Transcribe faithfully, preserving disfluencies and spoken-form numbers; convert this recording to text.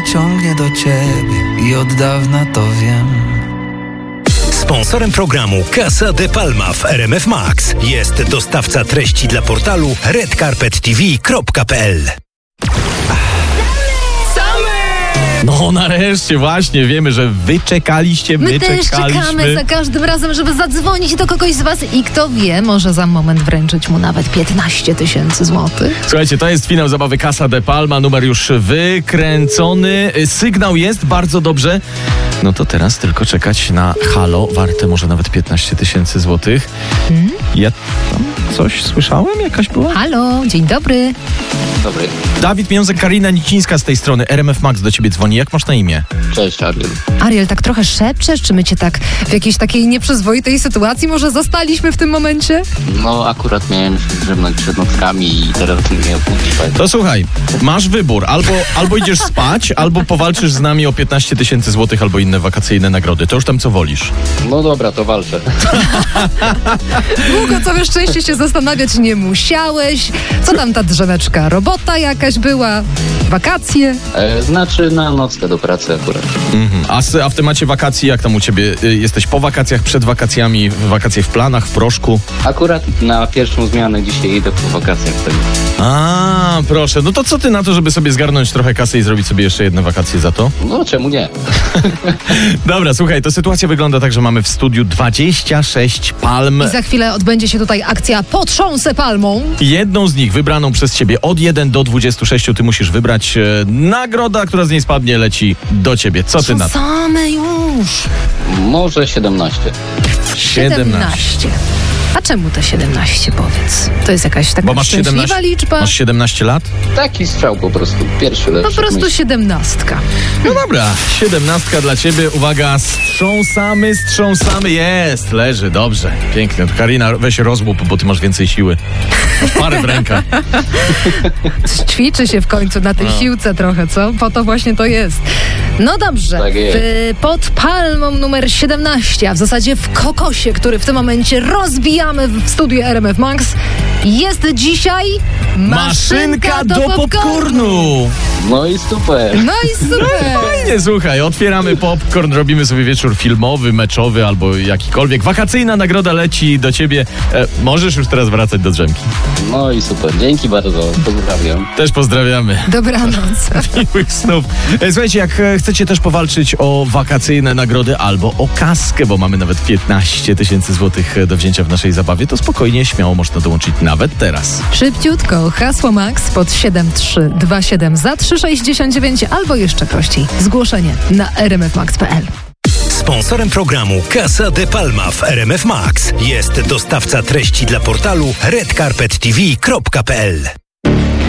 ciągnie do ciebie i od dawna to wiem. Sponsorem programu Casa de Palma w R M F Max jest dostawca treści dla portalu red carpet t v kropka p l. No nareszcie, właśnie, wiemy, że wy czekaliście, my, my też czekaliśmy. czekamy za każdym razem, żeby zadzwonić do kogoś z was i kto wie, może za moment wręczyć mu nawet piętnaście tysięcy złotych. Słuchajcie, to jest finał zabawy Casa de Palma, numer już wykręcony, sygnał jest, bardzo dobrze. No to teraz tylko czekać na halo, warte może nawet piętnaście tysięcy złotych. Hmm? Ja tam coś słyszałem? Jakaś była? Halo, dzień dobry. Dobry. Dawid Miązek, Karina Nicińska z tej strony, R M F Max do ciebie dzwoni. Jak masz na imię? Cześć, Ariel. Ariel, tak trochę szepczesz? Czy my cię tak w jakiejś takiej nieprzyzwoitej sytuacji może zastaliśmy w tym momencie? No akurat miałem się drzemnąć przed nockami i teraz mnie obudzić. To słuchaj, masz wybór. Albo, albo idziesz spać, albo powalczysz z nami o piętnaście tysięcy złotych albo inne wakacyjne nagrody. To już tam co wolisz. No dobra, to walczę. Długo całe szczęście się zastanawiać nie musiałeś. Co tam ta drzemeczka? Robota jakaś była? Wakacje? E, znaczy na nockę do pracy akurat. Mhm. A, s- a w temacie wakacji, jak tam u ciebie? Y, Jesteś po wakacjach, przed wakacjami, wakacje w planach, w proszku? Akurat na pierwszą zmianę dzisiaj idę po wakacjach wtedy. A, proszę. No to co ty na to, żeby sobie zgarnąć trochę kasy i zrobić sobie jeszcze jedne wakacje za to? No czemu nie? Dobra, słuchaj, to sytuacja wygląda tak, że mamy w studiu dwadzieścia sześć palm. I za chwilę odbędzie się tutaj akcja Potrząsę palmą. Jedną z nich wybraną przez ciebie od jeden do dwudziestu sześciu ty musisz wybrać. E, nagroda, która z niej spadnie, leci do ciebie. Co ty na to? Same już. Może siedemnaście. siedemnaście. A czemu te siedemnaście, powiedz? To jest jakaś taka Bo masz szczęśliwa siedemnaście, liczba? masz siedemnaście lat? Taki strzał po prostu. Pierwszy lepszy. Po prostu myśl. siedemnastka. No dobra, siedemnastka dla ciebie. Uwaga, strząsamy, strząsamy. Jest, leży, dobrze. Pięknie. To Karina, weź rozłup, bo ty masz więcej siły. Masz parę w rękach. Ćwiczy się w końcu na tej No. siłce trochę, co? Po to właśnie to jest. No dobrze, Tak jest. w, pod palmą numer siedemnaście, a w zasadzie w kokosie, który w tym momencie rozbijamy w studiu R M F Max, jest dzisiaj Maszynka do popcornu. No i super. No i super. Fajnie, słuchaj, otwieramy popcorn, robimy sobie wieczór filmowy, meczowy albo jakikolwiek. Wakacyjna nagroda leci do ciebie. E, możesz już teraz wracać do drzemki. No i super. Dzięki bardzo. Pozdrawiam. Też pozdrawiamy. Dobranoc. Miłych snów. E, Słuchajcie, jak e, chcecie też powalczyć o wakacyjne nagrody albo o kaskę, bo mamy nawet piętnaście tysięcy złotych do wzięcia w naszej zabawie, to spokojnie, śmiało można dołączyć nawet teraz. Szybciutko, hasło Max pod siedem trzy dwa siedem za trzy sześć dziewięć albo jeszcze prościej, zgłoszenie na r m f max kropka p l. Sponsorem programu Casa de Palma w R M F Max jest dostawca treści dla portalu red carpet t v kropka p l.